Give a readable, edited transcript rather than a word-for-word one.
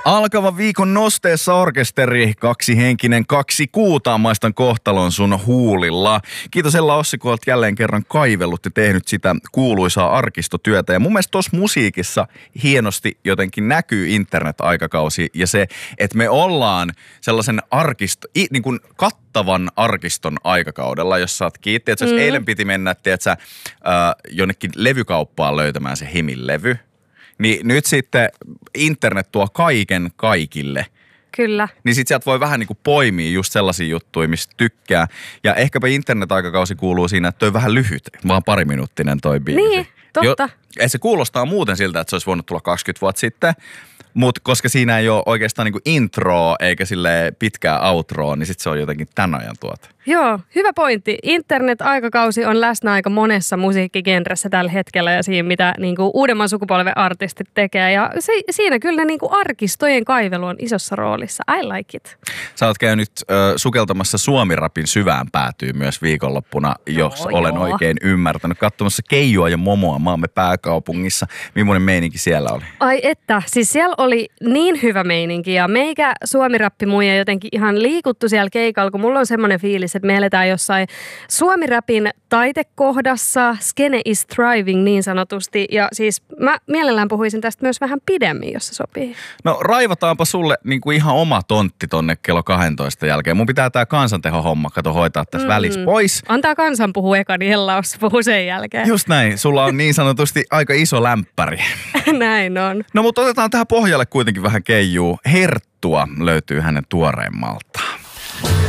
Alkava viikon nosteessa orkesteri, 2-henkinen 2 kuuta, maistan kohtalon sun huulilla. Kiitos Ella Ossi, kun olet jälleen kerran kaivellut ja tehnyt sitä kuuluisaa arkistotyötä. Ja mun mielestä tuossa musiikissa hienosti jotenkin näkyy internet-aikakausi ja se, että me ollaan sellaisen niin kuin kattavan arkiston aikakaudella, jos sä oot kiitti. Että jos eilen piti mennä, tiedätkö, jonnekin levykauppaan löytämään se Himin-levy. Niin nyt sitten internet tuo kaiken kaikille. Kyllä. Niin sit sieltä voi vähän niin kuin poimia just sellaisia juttuja, mistä tykkää. Ja ehkäpä internet-aikakausi kuuluu siinä, että toi vähän lyhyt, vaan pariminuuttinen toi biisi. Niin, totta. Se kuulostaa muuten siltä, että se olisi voinut tulla 20 vuotta sitten. Mutta koska siinä ei ole oikeastaan niinku introa eikä sille pitkää outroa, niin sitten se on jotenkin tämän ajan tuote. Joo, hyvä pointti. Internet-aikakausi on läsnä aika monessa musiikkigenressä tällä hetkellä ja siinä, mitä niinku uudemman sukupolven artistit tekee. Ja siinä kyllä niinku arkistojen kaivelu on isossa roolissa. I like it. Sä oot käynyt sukeltamassa Suomi-rapin syvään päätyyn myös viikonloppuna, jos olen oikein ymmärtänyt. Katsomassa Keijua ja Momoa maamme pääkaupungissa. Millainen meininki siellä oli? Ai että, siis siellä oli niin hyvä meininki ja meikä Suomi-rappimuija jotenkin ihan liikuttu siellä keikalla, kun mulla on semmoinen fiilis, että me eletään jossain Suomi-rapin taitekohdassa, skene is thriving niin sanotusti. Ja siis mä mielellään puhuisin tästä myös vähän pidemmin, jos se sopii. No raivataanpa sulle niin kuin ihan oma tontti tonne kello 12 jälkeen. Mun pitää tää kansanteho-homma hoitaa tässä välissä pois. Antaa kansan puhua eka, niin Ella Ossi puhuu sen jälkeen. Just näin. Sulla on niin sanotusti aika iso lämpäri. Näin on. No mutta otetaan tähän pohjalle kuitenkin vähän Keijuu. Herttua löytyy hänen tuoreimmalta.